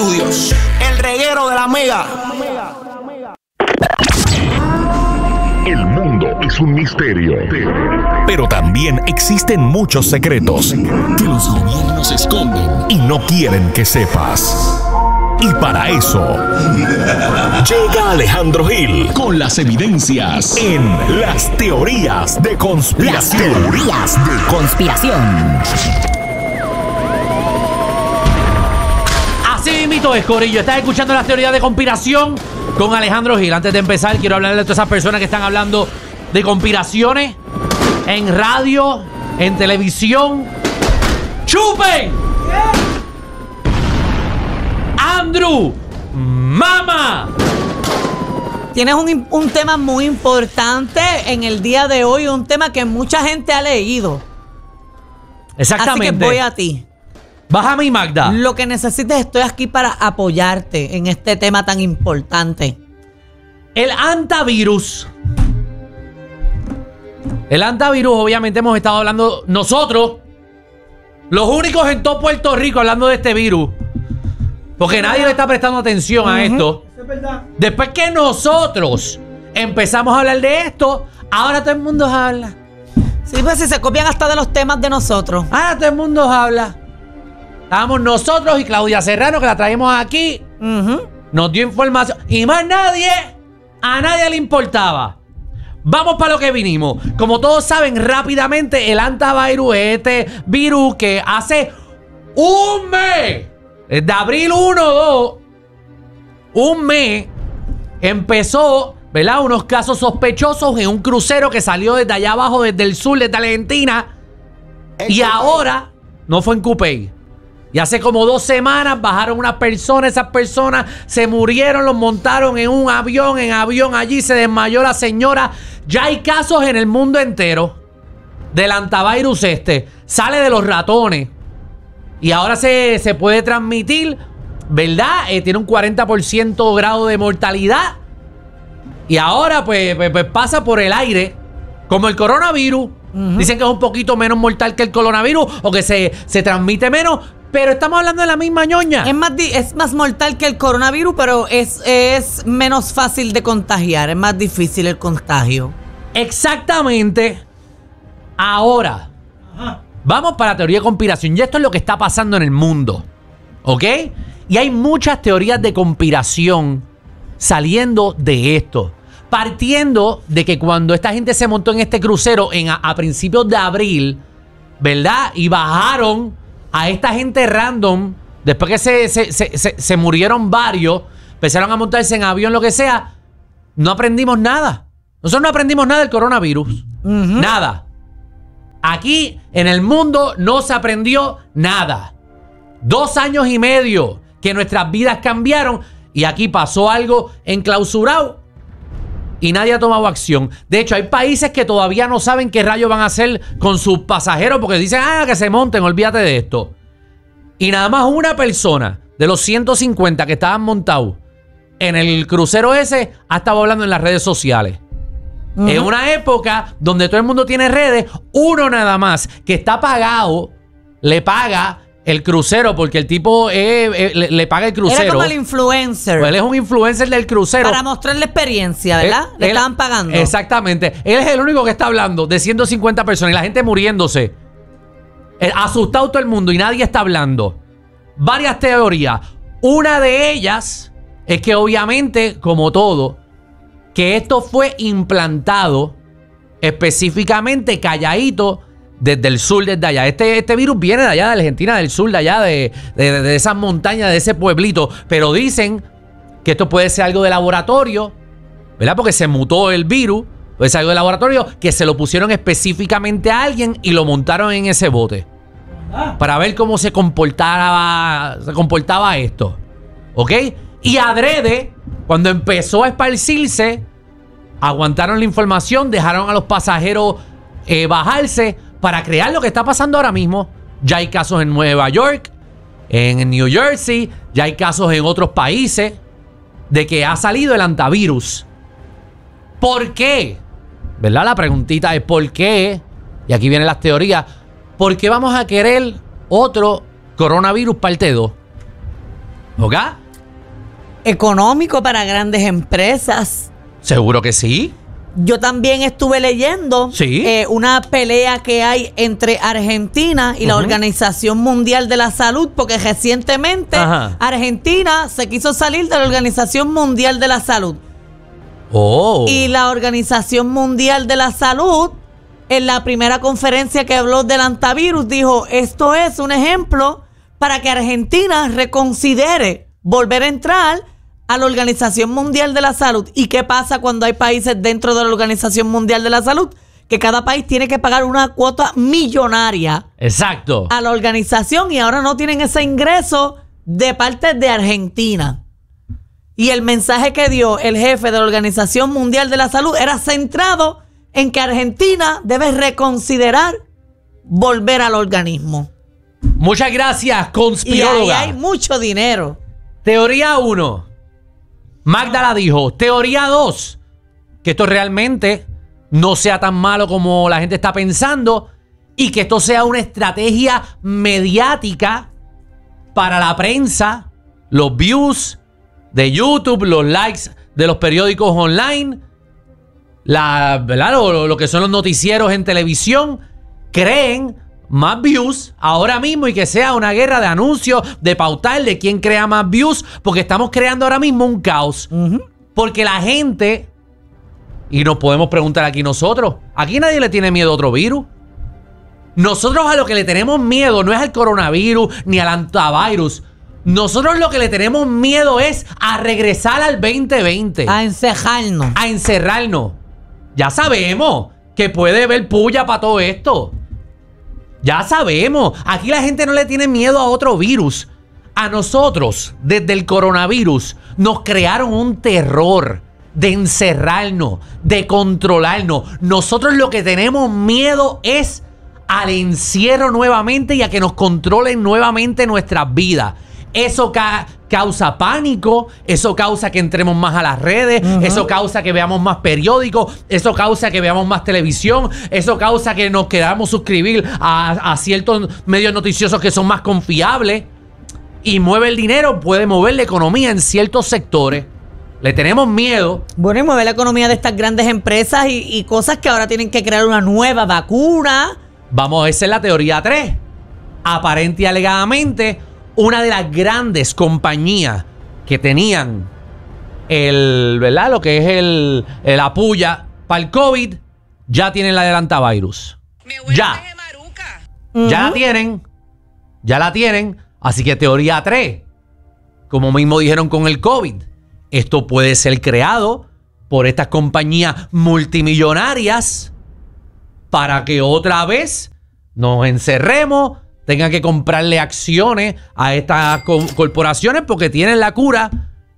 Studios, el reguero de la Mega. El mundo es un misterio, pero también existen muchos secretos que los gobiernos esconden y no quieren que sepas. Y para eso llega Alejandro Gil con las evidencias en Las Teorías de Conspiración. Las Teorías de Conspiración. Así mismito es, corillo. Estás escuchando Las Teorías de Conspiración con Alejandro Gil. Antes de empezar, quiero hablarle de todas esas personas que están hablando de conspiraciones en radio, en televisión. ¡Chupen! Andrew, Mama. Tienes un tema muy importante en el día de hoy, un tema que mucha gente ha leído. Exactamente. Así que voy a ti. Bájame y Magda. Lo que necesites, estoy aquí para apoyarte en este tema tan importante. El antivirus. El antivirus, obviamente hemos estado hablando nosotros, los únicos en todo Puerto Rico hablando de este virus. Porque nadie le está prestando atención a esto. Eso es verdad. Después que nosotros empezamos a hablar de esto, ahora todo el mundo habla. Sí, pues si se copian hasta de los temas de nosotros. Ahora todo el mundo habla. Estábamos nosotros y Claudia Serrano, que la traemos aquí. Nos dio información. Y más nadie, a nadie le importaba. Vamos para lo que vinimos. Como todos saben, rápidamente, el antivirus es este virus que hace un mes, desde abril 1-2, un mes, empezó, ¿verdad? Unos casos sospechosos en un crucero que salió desde allá abajo, desde el sur, desde Argentina. Y ahora, no fue en Cupey. Y hace como 2 semanas bajaron unas personas, esas personas se murieron, los montaron en un avión, allí se desmayó la señora. Ya hay casos en el mundo entero del antivirus este. Sale de los ratones. Y ahora se puede transmitir, ¿verdad? Tiene un 40% grado de mortalidad. Y ahora pues pasa por el aire, como el coronavirus. Dicen que es un poquito menos mortal que el coronavirus o que se transmite menos. Pero estamos hablando de la misma ñoña. Es más mortal que el coronavirus, pero es menos fácil de contagiar. Es más difícil el contagio. Exactamente. Ahora, vamos para la teoría de conspiración. Y esto es lo que está pasando en el mundo. ¿Ok? Y hay muchas teorías de conspiración saliendo de esto. Partiendo de que cuando esta gente se montó en este crucero a principios de abril, ¿verdad? Y bajaron a esta gente random, después que se murieron varios, empezaron a montarse en avión, lo que sea, no aprendimos nada. Nosotros no aprendimos nada del coronavirus. Nada. Aquí, en el mundo, no se aprendió nada. 2 años y medio que nuestras vidas cambiaron y aquí pasó algo enclausurado y nadie ha tomado acción. De hecho, hay países que todavía no saben qué rayos van a hacer con sus pasajeros porque dicen, que se monten, olvídate de esto. Y nada más una persona de los 150 que estaban montados en el crucero ese ha estado hablando en las redes sociales. En una época donde todo el mundo tiene redes, uno nada más que está pagado, le paga el crucero porque el tipo le paga el crucero. Era como el influencer. Pues él es un influencer del crucero. Para mostrar la experiencia, ¿verdad? Le estaban pagando. Exactamente. Él es el único que está hablando de 150 personas y la gente muriéndose. Asustado todo el mundo y nadie está hablando. Varias teorías. Una de ellas es que obviamente, como todo, que esto fue implantado específicamente calladito desde el sur, desde allá. Este virus viene de allá de Argentina, del sur, de allá, de esas montañas, de ese pueblito. Pero dicen que esto puede ser algo de laboratorio, ¿verdad? Porque se mutó el virus. Puede ser algo de laboratorio que se lo pusieron específicamente a alguien y lo montaron en ese bote. Para ver cómo se comportaba esto. ¿Ok? Y adrede, cuando empezó a esparcirse, aguantaron la información, dejaron a los pasajeros bajarse para crear lo que está pasando ahora mismo. Ya hay casos en Nueva York, en New Jersey, ya hay casos en otros países de que ha salido el antivirus. ¿Por qué? ¿Verdad? La preguntita es ¿por qué? Y aquí vienen las teorías. ¿Por qué vamos a querer otro coronavirus parte 2? ¿Ok? Económico para grandes empresas. Seguro que sí. Yo también estuve leyendo una pelea que hay entre Argentina y la Organización Mundial de la Salud, porque recientemente Argentina se quiso salir de la Organización Mundial de la Salud. Y la Organización Mundial de la Salud, en la primera conferencia que habló del antivirus, dijo, esto es un ejemplo para que Argentina reconsidere volver a entrar a la Organización Mundial de la Salud. ¿Y qué pasa cuando hay países dentro de la Organización Mundial de la Salud? Que cada país tiene que pagar una cuota millonaria. Exacto. A la organización, y ahora no tienen ese ingreso de parte de Argentina. Y el mensaje que dio el jefe de la Organización Mundial de la Salud era centrado en que Argentina debe reconsiderar volver al organismo. Muchas gracias, conspiróloga. Y ahí hay mucho dinero. Teoría 1. Magda la dijo. Teoría 2. Que esto realmente no sea tan malo como la gente está pensando y que esto sea una estrategia mediática para la prensa, los views de YouTube, los likes de los periódicos online, ¿verdad? Lo que son los noticieros en televisión, creen más views ahora mismo y que sea una guerra de anuncios, de pautar de quién crea más views, porque estamos creando ahora mismo un caos. Porque la gente, y nos podemos preguntar aquí nosotros, aquí nadie le tiene miedo a otro virus. Nosotros a lo que le tenemos miedo no es al coronavirus ni al antivirus. Nosotros lo que le tenemos miedo es a regresar al 2020. A encerrarnos. A encerrarnos. Ya sabemos que puede haber puya para todo esto. Ya sabemos. Aquí la gente no le tiene miedo a otro virus. A nosotros, desde el coronavirus, nos crearon un terror de encerrarnos, de controlarnos. Nosotros lo que tenemos miedo es al encierro nuevamente y a que nos controlen nuevamente nuestras vidas. Eso causa pánico, eso causa que entremos más a las redes, eso causa que veamos más periódicos, eso causa que veamos más televisión, eso causa que nos queramos suscribir a ciertos medios noticiosos que son más confiables. Y mueve el dinero, puede mover la economía en ciertos sectores. Le tenemos miedo. Bueno, y mueve la economía de estas grandes empresas y cosas que ahora tienen que crear una nueva vacuna. Vamos a hacer la teoría 3. Aparente y alegadamente, una de las grandes compañías que tenían ¿verdad? Lo que es el apoya para el COVID, ya tienen la del antivirus. Ya. Ya la tienen. Ya la tienen. Así que teoría 3. Como mismo dijeron con el COVID, esto puede ser creado por estas compañías multimillonarias para que otra vez nos encerremos, tengan que comprarle acciones a estas corporaciones porque tienen la cura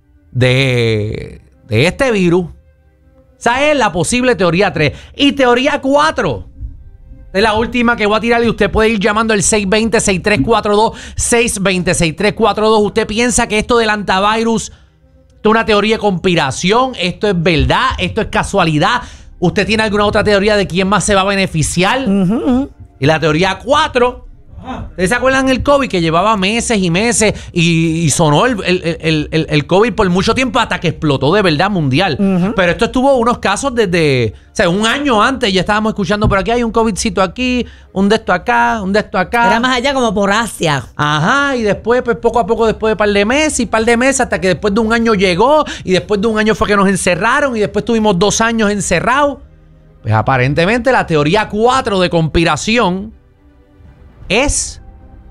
de este virus. Esa es la posible teoría 3. Y teoría 4. Es la última que voy a tirar y usted puede ir llamando al 620-6342, 620-6342. ¿Usted piensa que esto del antivirus, esto es una teoría de conspiración? ¿Esto es verdad? ¿Esto es casualidad? ¿Usted tiene alguna otra teoría de quién más se va a beneficiar? Y la teoría 4. ¿Ustedes se acuerdan del COVID que llevaba meses y meses y sonó el COVID por mucho tiempo hasta que explotó de verdad mundial? Pero esto estuvo unos casos desde, o sea, un año antes ya estábamos escuchando por aquí hay un COVIDcito aquí, un de esto acá, un de esto acá. Era más allá como por Asia. Ajá, y después, pues poco a poco, después de par de meses, hasta que después de un año llegó y después de un año fue que nos encerraron y después tuvimos 2 años encerrados. Pues aparentemente la teoría 4 de conspiración es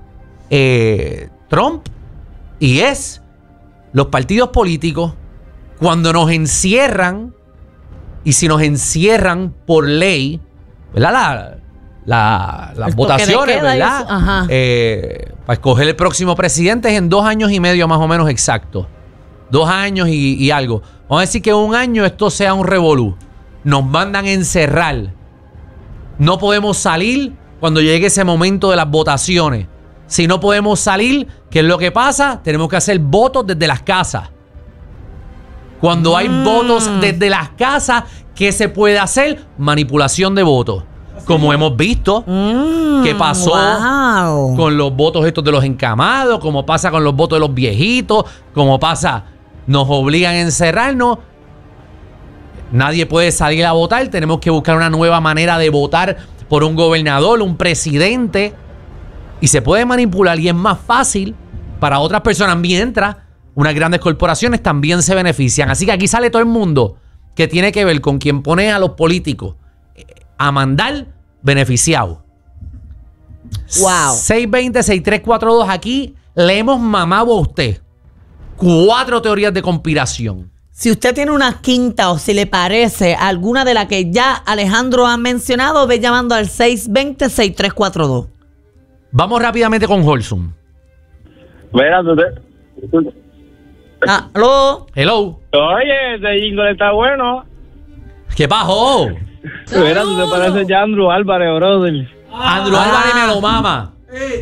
Trump y es los partidos políticos cuando nos encierran, y si nos encierran por ley, ¿verdad? Las votaciones, ¿verdad? Para escoger el próximo presidente es en 2 años y medio más o menos exacto. 2 años y algo. Vamos a decir que 1 año esto sea un revolú. Nos mandan a encerrar. No podemos salir cuando llegue ese momento de las votaciones. Si no podemos salir, ¿qué es lo que pasa? Tenemos que hacer votos desde las casas. Cuando hay votos desde las casas, ¿qué se puede hacer? Manipulación de votos. Como hemos visto, que pasó con los votos estos de los encamados, como pasa con los votos de los viejitos, como pasa, nos obligan a encerrarnos. Nadie puede salir a votar, tenemos que buscar una nueva manera de votar por un gobernador, un presidente, y se puede manipular y es más fácil para otras personas, mientras unas grandes corporaciones también se benefician. Así que aquí sale todo el mundo que tiene que ver con quien pone a los políticos a mandar beneficiado. Wow. 620-6342. Aquí le hemos mamado a usted 4 teorías de conspiración. Si usted tiene una quinta o si le parece alguna de las que ya Alejandro ha mencionado, ve llamando al 620-6342. Vamos rápidamente con Holsum. Mira, ¿Aló? Hello. Oye, ese jingle está bueno. ¿Qué pasó? Mira, tú te pareces ya Andrew Álvarez, brother. Andrew Álvarez me lo mama.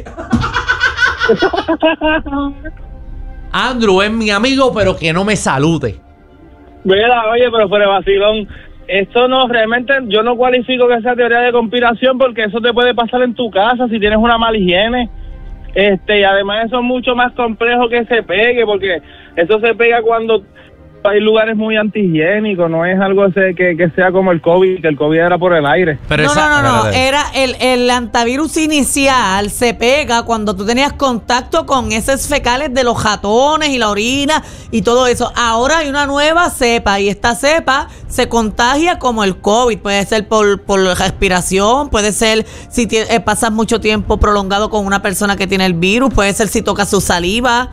Andrew es mi amigo, pero que no me salude. Mira, oye, pero fuera vacilón. Esto no, realmente yo no cualifico que sea teoría de conspiración porque eso te puede pasar en tu casa si tienes una mala higiene. Y además eso es mucho más complejo que se pegue, porque eso se pega cuando hay lugares muy antihigiénicos, no es algo que sea como el COVID, que el COVID era por el aire. Pero no, era el antivirus inicial se pega cuando tú tenías contacto con heces fecales de los ratones y la orina y todo eso. Ahora hay una nueva cepa y esta cepa se contagia como el COVID, puede ser por respiración, puede ser si pasas mucho tiempo prolongado con una persona que tiene el virus, puede ser si tocas su saliva.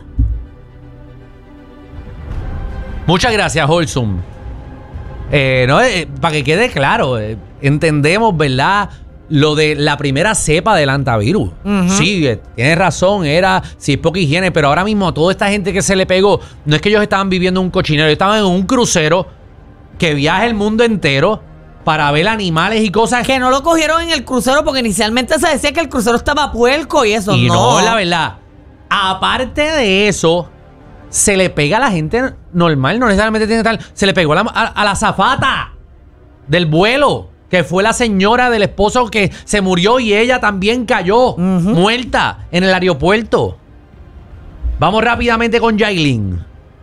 Muchas gracias, Holsum. Para que quede claro, entendemos, ¿verdad? Lo de la primera cepa del antivirus. Sí, tienes razón, sí es poca higiene, pero ahora mismo toda esta gente que se le pegó, no es que ellos estaban viviendo un cochinero, ellos estaban en un crucero que viaja el mundo entero para ver animales y cosas. Que no lo cogieron en el crucero porque inicialmente se decía que el crucero estaba puerco y eso y no. No, la verdad. Aparte de eso, se le pega a la gente normal, no necesariamente tiene que estar. Se le pegó a la azafata del vuelo, que fue la señora del esposo que se murió y ella también cayó muerta en el aeropuerto. Vamos rápidamente con Yailin.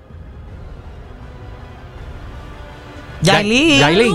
Yailin.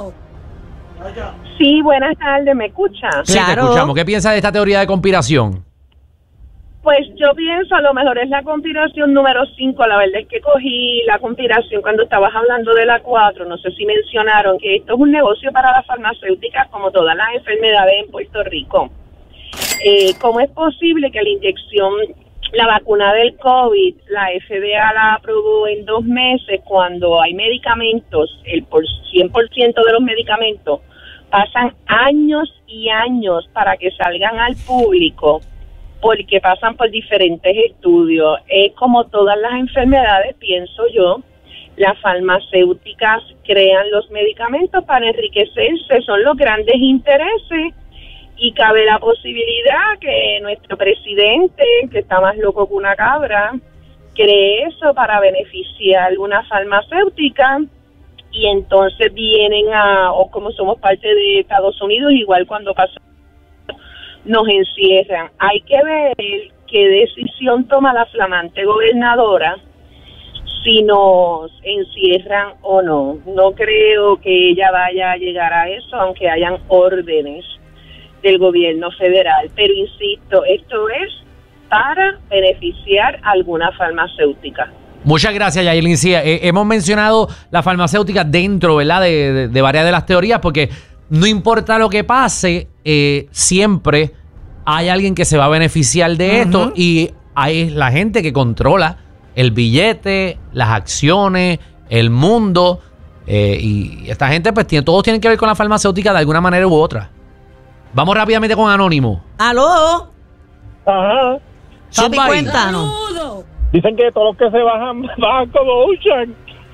Sí, buenas tardes, ¿me escuchas? Sí, te escuchamos. ¿Qué piensas de esta teoría de conspiración? Pues yo pienso, a lo mejor es la conspiración número 5, la verdad es que cogí la conspiración cuando estabas hablando de la 4, no sé si mencionaron que esto es un negocio para las farmacéuticas como todas las enfermedades en Puerto Rico. ¿Cómo es posible que la inyección, la vacuna del COVID, la FDA la aprobó en 2 meses cuando hay medicamentos, el 100% de los medicamentos pasan años y años para que salgan al público? Porque pasan por diferentes estudios. Es como todas las enfermedades, pienso yo, las farmacéuticas crean los medicamentos para enriquecerse, son los grandes intereses y cabe la posibilidad que nuestro presidente, que está más loco que una cabra, cree eso para beneficiar una farmacéutica y entonces vienen o como somos parte de Estados Unidos, igual cuando pasó, nos encierran. Hay que ver qué decisión toma la flamante gobernadora si nos encierran o no. No creo que ella vaya a llegar a eso, aunque hayan órdenes del gobierno federal. Pero insisto, esto es para beneficiar a alguna farmacéutica. Muchas gracias, Yailin. Sí, hemos mencionado la farmacéutica dentro, ¿verdad?, de varias de las teorías, porque no importa lo que pase, siempre hay alguien que se va a beneficiar de esto y hay la gente que controla el billete, las acciones, el mundo y esta gente pues todos tienen que ver con la farmacéutica de alguna manera u otra. Vamos rápidamente con Anónimo. ¿Aló? Ajá. Papi, cuéntanos. Dicen que todos los que se bajan como Ocean.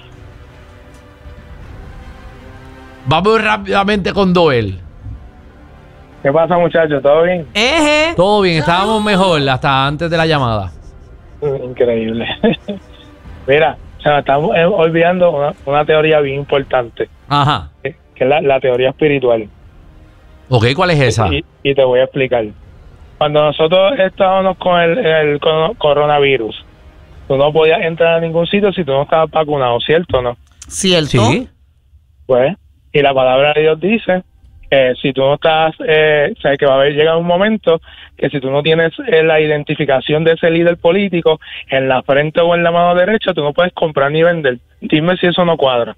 Vamos rápidamente con Doel. ¿Qué pasa, muchachos? ¿Todo bien? Todo bien, estábamos mejor hasta antes de la llamada. Increíble. Mira, estamos olvidando una teoría bien importante. Ajá. Que es la teoría espiritual. Ok, ¿cuál es esa? Y te voy a explicar. Cuando nosotros estábamos con el coronavirus, tú no podías entrar a ningún sitio si tú no estabas vacunado, ¿cierto o no? ¿Cierto? Sí. Pues, y la palabra de Dios dice que si tú no estás, sabes que va a haber llegado un momento que si tú no tienes la identificación de ese líder político en la frente o en la mano derecha, tú no puedes comprar ni vender. Dime si eso no cuadra.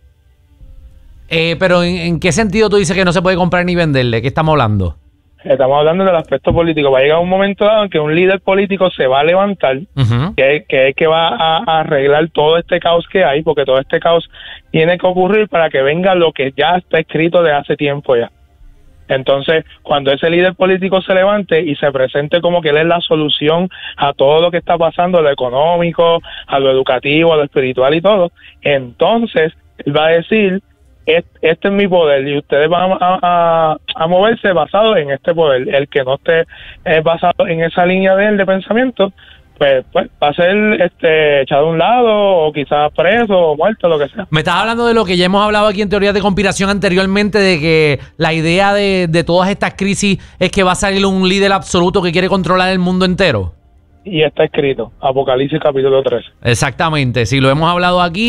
Pero ¿en qué sentido tú dices que no se puede comprar ni vender? ¿De qué estamos hablando? Estamos hablando del aspecto político. Va a llegar un momento dado en que un líder político se va a levantar, que es el que va a arreglar todo este caos que hay, porque todo este caos tiene que ocurrir para que venga lo que ya está escrito de hace tiempo ya. Entonces, cuando ese líder político se levante y se presente como que él es la solución a todo lo que está pasando, a lo económico, a lo educativo, a lo espiritual y todo, entonces él va a decir: este es mi poder y ustedes van a moverse basado en este poder. El que no esté basado en esa línea de él de pensamiento, pues va a ser echado a un lado o quizás preso o muerto, lo que sea. Me estás hablando de lo que ya hemos hablado aquí en Teorías de Conspiración anteriormente, de que la idea de todas estas crisis es que va a salir un líder absoluto que quiere controlar el mundo entero. Y está escrito, Apocalipsis capítulo 3. Exactamente, si lo hemos hablado aquí,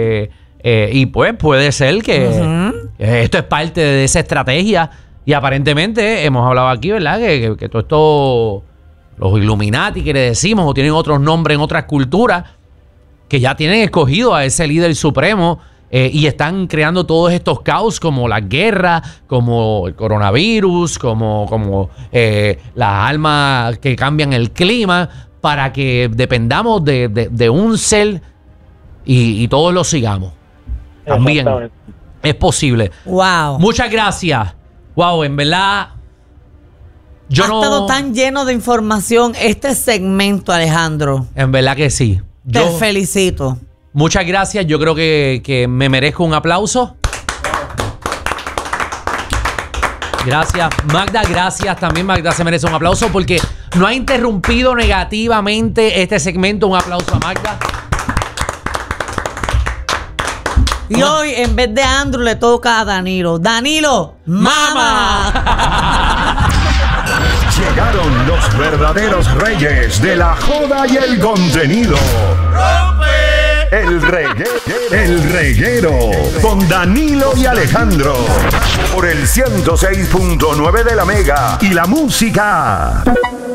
y pues puede ser que esto es parte de esa estrategia. Y aparentemente hemos hablado aquí, ¿verdad? Que todo esto, los Illuminati que le decimos, o tienen otros nombres en otras culturas, que ya tienen escogido a ese líder supremo, y están creando todos estos caos, como las guerras, como el coronavirus, como las armas que cambian el clima, para que dependamos de un ser y todos lo sigamos. También es posible. Wow. Muchas gracias. Wow, en verdad. Ha estado tan lleno de información este segmento, Alejandro. En verdad que sí. Te felicito. Muchas gracias. Yo creo que me merezco un aplauso. Gracias, Magda. Gracias también, Magda se merece un aplauso porque no ha interrumpido negativamente este segmento. Un aplauso a Magda. Y hoy, en vez de Andrew, le toca a Danilo. ¡Danilo, mama! Llegaron los verdaderos reyes de la joda y el contenido. El reguero con Danilo y Alejandro por el 106.9 de la Mega y la música.